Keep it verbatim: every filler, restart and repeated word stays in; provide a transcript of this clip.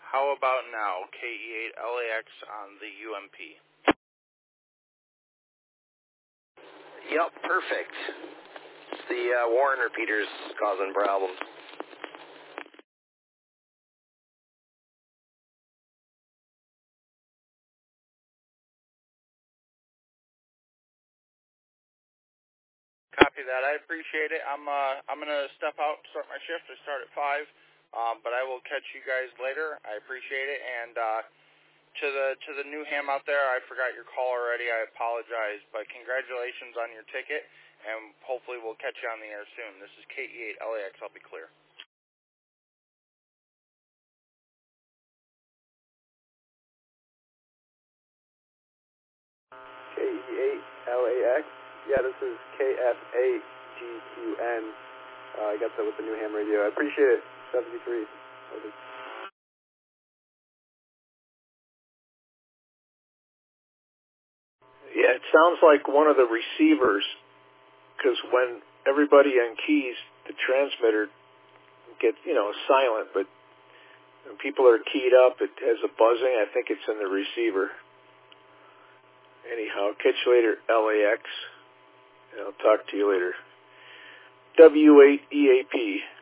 How about now? K E eight L A X on the U M P. Yep, perfect. It's the uh, Warren repeaters causing problems. Copy that. I appreciate it. I'm uh I'm gonna step out, start my shift. I start at five, um, but I will catch you guys later. I appreciate it. And uh, to the to the new ham out there, I forgot your call already. I apologize, but congratulations on your ticket, and hopefully we'll catch you on the air soon. This is K E eight L A X. I'll be clear. K E eight L A X. Yeah, this is K F eight G Q N. Uh, I got that with the new ham radio. I appreciate it. seventy-three. Over. Yeah, it sounds like one of the receivers, because when everybody on keys, the transmitter gets, you know, silent, but when people are keyed up, it has a buzzing. I think it's in the receiver. Anyhow, catch you later, L A X, and I'll talk to you later. W eight E A P.